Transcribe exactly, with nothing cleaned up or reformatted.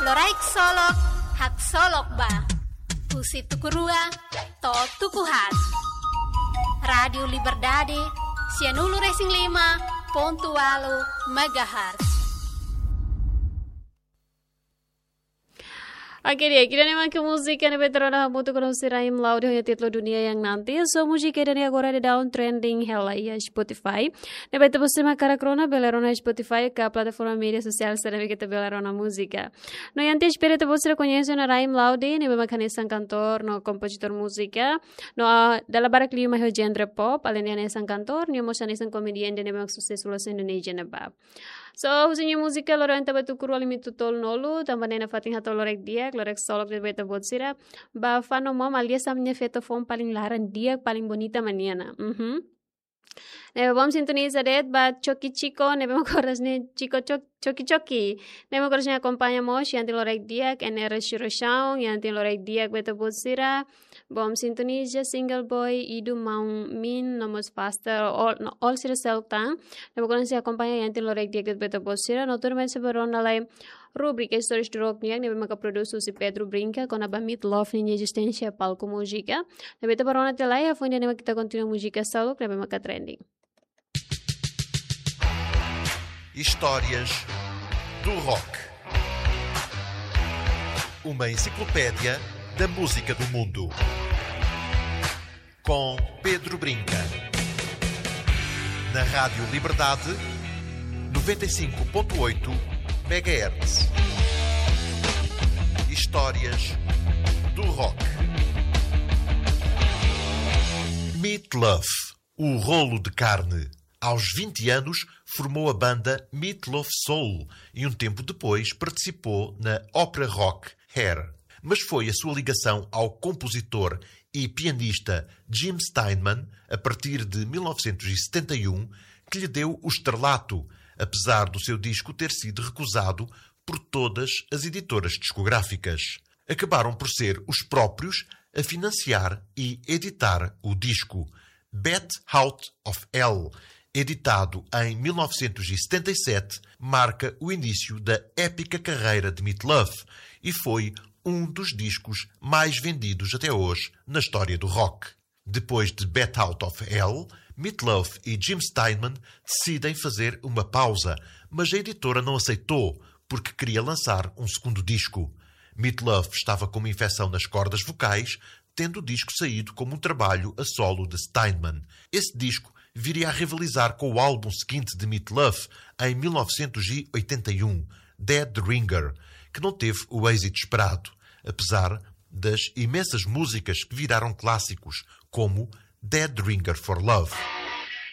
Loraik solok, hak solok ba. Pusit tukurua, to tukuhat. Radio Liberdade, cianulu racing lima, pontualo, megahertz. Oke dia, kita memang ke musik yang veterana muito conhecer Raim Laude hanya titlo dunia yang nanti. So música dan agora de down trending hela ya Spotify. Ne bete você makara krona belerona Spotify ka plataforma media social serve que te belerona música. No yante espere te você conhece na Raim Laude, ne bema kanesan cantor, no compositor música. No dalla barak liu mahal genre pop, além de nesan cantor, ne mo sanesan comediante ne bema sucesso los Indonesia na bab. So, husinnya musika lorong tabat tukuru alimi tutol nolu, tambah nena fating hatol lorek dia, lorek solok de beta bot sira, ba fano mom alia samnya feto fom paling laran dia paling bonita maniana. Mhm. Nebe bom sintoniza det ba choki chico, nebe makoras ne chico choki choki. Nebe makoras ne acompañamos yanti lorek dia, enera shiroshaung, yanti lorek dia beta bot sira. Bom sintoniza single boy idu maung min nomos faster all no, all sira selta. Nebe makoras ne acompaña yanti lorek dia beta bot sira. Notur men seberon alai rubrica Stories de Rock niak nebe maka produsu si Pedro Brinca con aba Meatloaf ni existência palco música. Nebe te barona telai a fonte nebe kita continua música solo nebe maka trending. Histórias do Rock. Uma enciclopédia da música do mundo. Com Pedro Brinca. Na Rádio Liberdade, noventa e cinco ponto oito megahertz. Histórias do Rock. Meatloaf, o rolo de carne. Aos vinte anos, formou a banda Meatloaf Soul e um tempo depois participou na ópera rock Hair. Mas foi a sua ligação ao compositor e pianista Jim Steinman, a partir de mil novecentos e setenta e um, que lhe deu o estrelato, apesar do seu disco ter sido recusado por todas as editoras discográficas. Acabaram por ser os próprios a financiar e editar o disco. Bat Out of Hell, editado em mil novecentos e setenta e sete, marca o início da épica carreira de Meatloaf e foi um dos discos mais vendidos até hoje na história do rock. Depois de Bat Out of Hell, Meatloaf e Jim Steinman decidem fazer uma pausa, mas a editora não aceitou porque queria lançar um segundo disco. Meatloaf estava com uma infecção nas cordas vocais, tendo o disco saído como um trabalho a solo de Steinman. Esse disco viria a rivalizar com o álbum seguinte de Meatloaf, em mil novecentos e oitenta e um, Dead Ringer, que não teve o êxito esperado, apesar das imensas músicas que viraram clássicos, como Dead Ringer for Love.